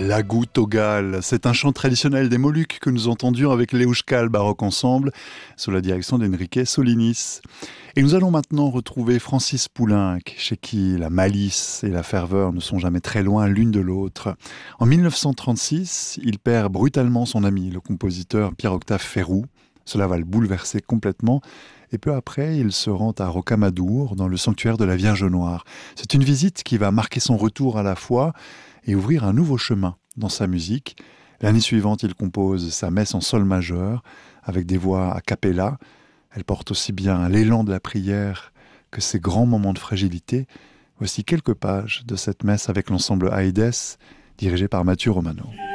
La goutte au Galles, c'est un chant traditionnel des Moluques que nous entendions avec l'Euskal Baroque Ensemble sous la direction d'Enrique Solinis. Et nous allons maintenant retrouver Francis Poulenc, chez qui la malice et la ferveur ne sont jamais très loin l'une de l'autre. En 1936, il perd brutalement son ami, le compositeur Pierre-Octave Ferroux. Cela va le bouleverser complètement. Et peu après, il se rend à Rocamadour, dans le sanctuaire de la Vierge Noire. C'est une visite qui va marquer son retour à la foi et ouvrir un nouveau chemin dans sa musique. L'année suivante, il compose sa messe en sol majeur, avec des voix a cappella. Elle porte aussi bien l'élan de la prière que ses grands moments de fragilité. Voici quelques pages de cette messe avec l'ensemble Aedes, dirigé par Mathieu Romano.